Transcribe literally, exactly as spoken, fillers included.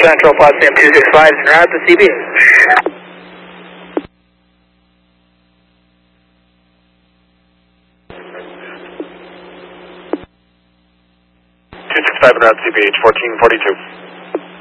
Central, Potsdam two six five, and route to C B. two six five and route C B H fourteen forty-two.